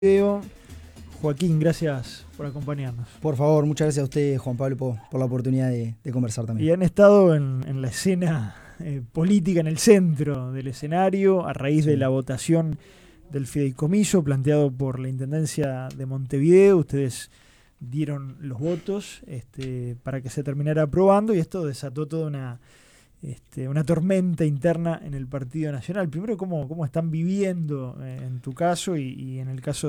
Video. Joaquín, gracias por acompañarnos. Por favor, muchas gracias a usted, Juan Pablo, por la oportunidad de conversar también. Y han estado en la escena política, en el centro del escenario, a raíz de la votación del fideicomiso planteado por la Intendencia de Montevideo. Ustedes dieron los votos para que se terminara aprobando, y esto desató toda una tormenta interna en el Partido Nacional. Primero, ¿cómo están viviendo en tu caso y en el caso